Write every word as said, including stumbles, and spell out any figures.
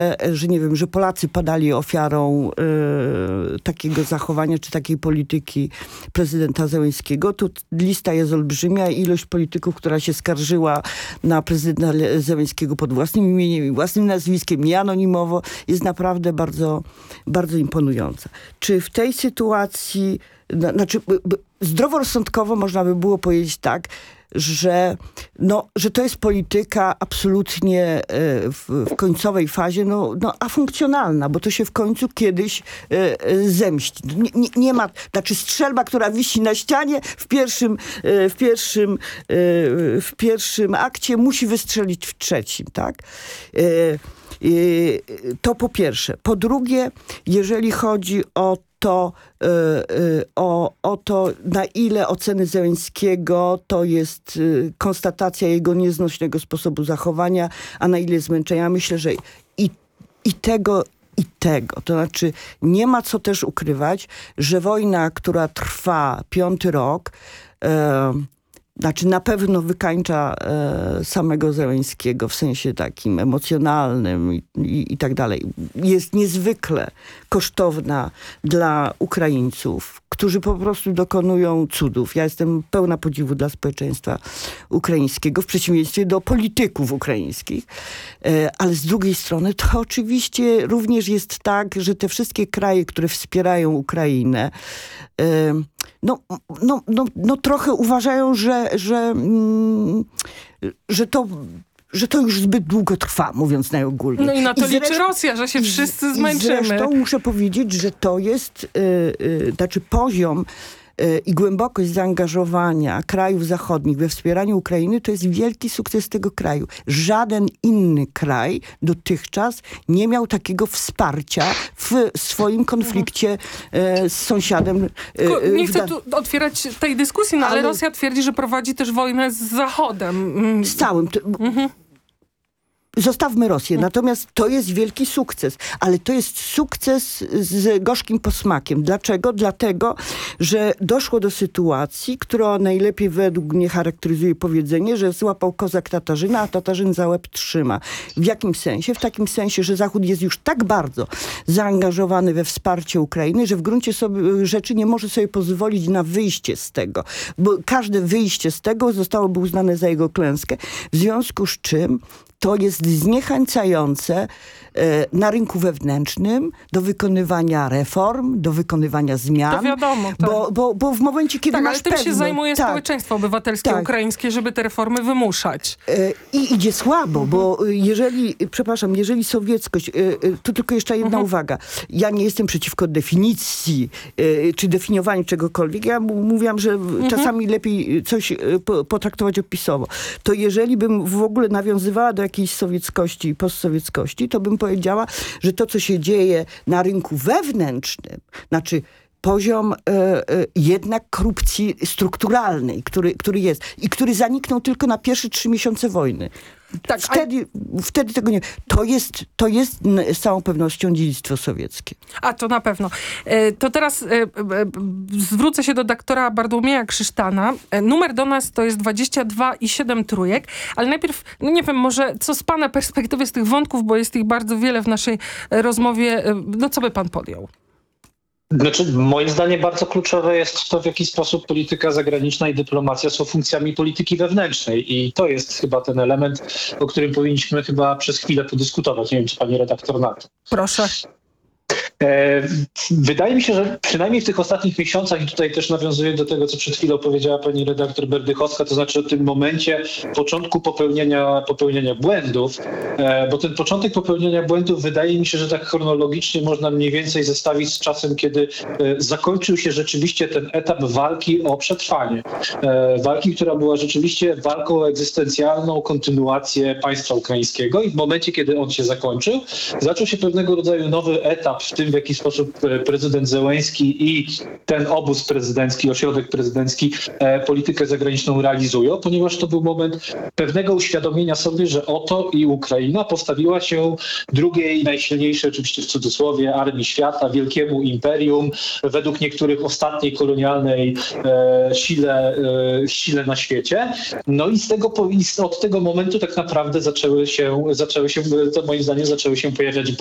że nie wiem, że Polacy padali ofiarą e, takiego zachowania, czy takiej polityki prezydenta Zełenskiego. Tu lista jest olbrzymia. Ilość polityków, która się skarżyła na prezydenta Zełenskiego pod własnym imieniem i własnym nazwiskiem, nie anonimowo, jest naprawdę bardzo, bardzo imponująca. Czy w tej sytuacji, znaczy zdroworozsądkowo można by było powiedzieć tak, że, no, że to jest polityka absolutnie w, w końcowej fazie, no, no afunkcjonalna, bo to się w końcu kiedyś zemści. Nie, nie, nie ma, znaczy strzelba, która wisi na ścianie w pierwszym, w pierwszym, w pierwszym akcie musi wystrzelić w trzecim, tak? To po pierwsze. Po drugie, jeżeli chodzi o to, o, o to, na ile oceny Zełenskiego to jest konstatacja jego nieznośnego sposobu zachowania, a na ile zmęczenia. Myślę, że i, i tego, i tego. To znaczy, nie ma co też ukrywać, że wojna, która trwa piąty rok, e, znaczy na pewno wykańcza e, samego Zełenskiego w sensie takim emocjonalnym i, i, i tak dalej. Jest niezwykle kosztowna dla Ukraińców, którzy po prostu dokonują cudów. Ja jestem pełna podziwu dla społeczeństwa ukraińskiego, w przeciwieństwie do polityków ukraińskich. E, ale z drugiej strony to oczywiście również jest tak, że te wszystkie kraje, które wspierają Ukrainę, e, no, no, no, no trochę uważają, że, że, mm, że to że to już zbyt długo trwa, mówiąc najogólniej. No i na to I liczy zresztą, Rosja, że się wszyscy zmęczymy. I zresztą muszę powiedzieć, że to jest, yy, yy, znaczy poziom yy, i głębokość zaangażowania krajów zachodnich we wspieraniu Ukrainy to jest wielki sukces tego kraju. Żaden inny kraj dotychczas nie miał takiego wsparcia w swoim konflikcie yy, z sąsiadem. Yy, nie chcę tu otwierać tej dyskusji, no ale, ale Rosja twierdzi, że prowadzi też wojnę z Zachodem. Z całym. Mhm. Zostawmy Rosję. Natomiast to jest wielki sukces. Ale to jest sukces z gorzkim posmakiem. Dlaczego? Dlatego, że doszło do sytuacji, która najlepiej według mnie charakteryzuje powiedzenie, że złapał kozak Tatarzyna, a Tatarzyn za łeb trzyma. W jakim sensie? W takim sensie, że Zachód jest już tak bardzo zaangażowany we wsparcie Ukrainy, że w gruncie sobie, rzeczy nie może sobie pozwolić na wyjście z tego. Bo każde wyjście z tego zostałoby uznane za jego klęskę. W związku z czym to jest zniechęcające e, na rynku wewnętrznym do wykonywania reform, do wykonywania zmian. To wiadomo. Tak. Bo, bo, bo w momencie, kiedy tak, masz ale tym pewność, się zajmuje tak, społeczeństwo obywatelskie tak. ukraińskie, żeby te reformy wymuszać. E, I idzie słabo, mhm. bo jeżeli, przepraszam, jeżeli sowieckość, e, e, tu tylko jeszcze jedna mhm. uwaga. Ja nie jestem przeciwko definicji, e, czy definiowaniu czegokolwiek. Ja mówiłam, że mhm. czasami lepiej coś e, potraktować opisowo. To jeżeli bym w ogóle nawiązywała do jakiejś sowieckości i postsowieckości, to bym powiedziała, że to, co się dzieje na rynku wewnętrznym, znaczy poziom e, e, jednak korupcji strukturalnej, który, który jest i który zaniknął tylko na pierwsze trzy miesiące wojny. Tak, wtedy, a... wtedy tego nie... To jest, to jest z całą pewnością dziedzictwo sowieckie. A, to na pewno. E, to teraz e, e, zwrócę się do doktora Bartłomieja Krzysztana. E, numer do nas to jest dwadzieścia dwa i siedem trójek, ale najpierw, no nie wiem, może co z pana perspektywy z tych wątków, bo jest ich bardzo wiele w naszej rozmowie, e, no co by pan podjął? Znaczy, moim zdaniem bardzo kluczowe jest to, w jaki sposób polityka zagraniczna i dyplomacja są funkcjami polityki wewnętrznej. I to jest chyba ten element, o którym powinniśmy chyba przez chwilę podyskutować. Nie wiem, czy pani redaktor na to. Proszę. Wydaje mi się, że przynajmniej w tych ostatnich miesiącach, i tutaj też nawiązuję do tego, co przed chwilą powiedziała pani redaktor Berdychowska, to znaczy o tym momencie początku popełnienia, popełnienia błędów, bo ten początek popełnienia błędów wydaje mi się, że tak chronologicznie można mniej więcej zestawić z czasem, kiedy zakończył się rzeczywiście ten etap walki o przetrwanie. Walki, która była rzeczywiście walką o egzystencjalną kontynuację państwa ukraińskiego i w momencie, kiedy on się zakończył, zaczął się pewnego rodzaju nowy etap w tym tym, w jaki sposób prezydent Zełenski i ten obóz prezydencki, ośrodek prezydencki politykę zagraniczną realizują, ponieważ to był moment pewnego uświadomienia sobie, że oto i Ukraina postawiła się drugiej najsilniejszej, oczywiście w cudzysłowie, armii świata, wielkiemu imperium, według niektórych ostatniej kolonialnej e, sile, e, sile na świecie. No i z tego, od tego momentu tak naprawdę zaczęły się, zaczęły się, to moim zdaniem zaczęły się pojawiać